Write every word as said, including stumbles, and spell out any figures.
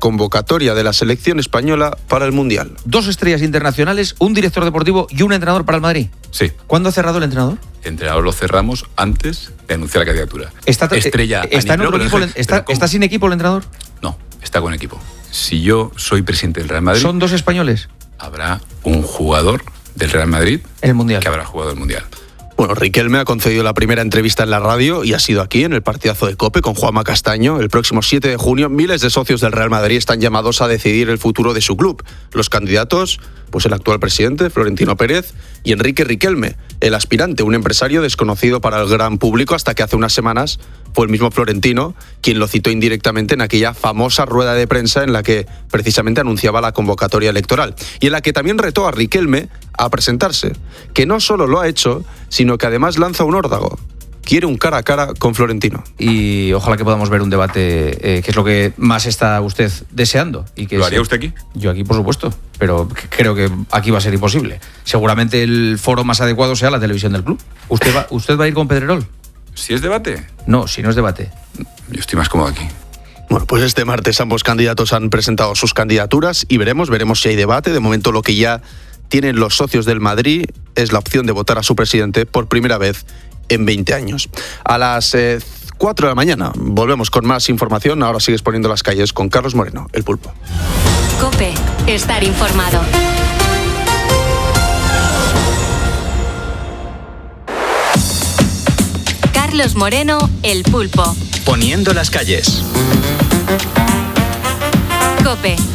convocatoria de la selección española para el Mundial. Dos estrellas internacionales, un director deportivo y un entrenador para el Madrid. Sí. ¿Cuándo ha cerrado el entrenador? El entrenador lo cerramos antes de anunciar la candidatura. ¿Está, Estrella está, en a otro nivel, equipo, pero, está, pero ¿Está sin equipo el entrenador? No, está con equipo. Si yo soy presidente del Real Madrid... ¿Son dos españoles? Habrá un jugador del Real Madrid en el Mundial. Que habrá jugado el Mundial. Bueno, Riquelme ha concedido la primera entrevista en la radio y ha sido aquí, en el partidazo de COPE, con Juanma Castaño. El próximo siete de junio, miles de socios del Real Madrid están llamados a decidir el futuro de su club. Los candidatos, pues el actual presidente, Florentino Pérez, y Enrique Riquelme, el aspirante, un empresario desconocido para el gran público hasta que hace unas semanas fue el mismo Florentino quien lo citó indirectamente en aquella famosa rueda de prensa en la que precisamente anunciaba la convocatoria electoral y en la que también retó a Riquelme a presentarse, que no solo lo ha hecho, sino que además lanza un órdago. Quiere un cara a cara con Florentino. Y ojalá que podamos ver un debate, eh, que es lo que más está usted deseando. Y que ¿Lo haría se... usted aquí? Yo aquí, por supuesto, pero creo que aquí va a ser imposible. Seguramente el foro más adecuado sea la televisión del club. ¿Usted va, usted va a ir con Pedrerol? ¿Si es debate? No, si no es debate. Yo estoy más cómodo aquí. Bueno, pues este martes ambos candidatos han presentado sus candidaturas y veremos, veremos si hay debate. De momento lo que ya tienen los socios del Madrid es la opción de votar a su presidente por primera vez en veinte años. A las eh, cuatro de la mañana volvemos con más información. Ahora sigues poniendo las calles con Carlos Moreno, el Pulpo. COPE, estar informado. Carlos Moreno, el Pulpo. Poniendo las calles. COPE.